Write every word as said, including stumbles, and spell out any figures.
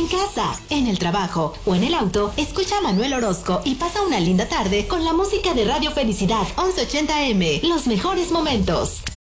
casa, en el trabajo o en el auto, escucha a Manuel Orozco y pasa una linda tarde con la música de Radio Felicidad once ochenta eme. Los mejores momentos.